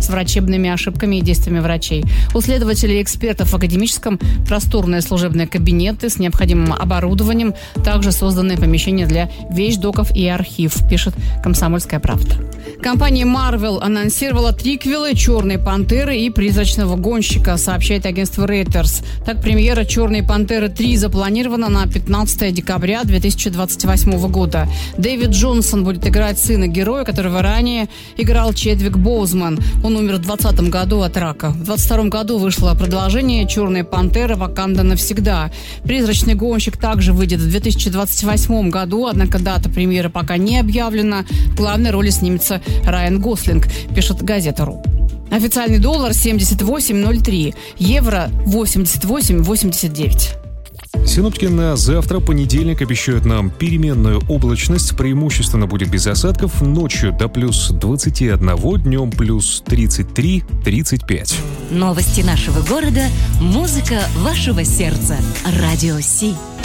с врачебными ошибками и действиями врачей. У следователей и экспертов в академическом просторные служебные кабинеты с необходимым оборудованием, также созданные помещения для вещдоков и архив, пишет «Комсомольская правда». Компания Marvel анонсировала триквелы «Черной пантеры» и «Призрачного гонщика», сообщает агентство Reuters. Так, премьера «Черной пантеры 3» запланирована на 15 декабря 2028 года. Дэвид Джонсон будет играть сына героя, которого ранее играл Чедвик Боузман. Он умер в 2020 году от рака. В 2022 году вышло продолжение «Черная пантера. Ваканда навсегда». «Призрачный гонщик» также выйдет в 2028 году, однако дата премьеры пока не объявлена. В главной роли снимется Райан Гослинг, пишет газета.ру. Официальный доллар 78.03, евро 88.89. Синоптики на завтра, понедельник, обещают нам переменную облачность. Преимущественно будет без осадков. Ночью до плюс 21, днем плюс 33-35. Новости нашего города, музыка вашего сердца. Радио Си.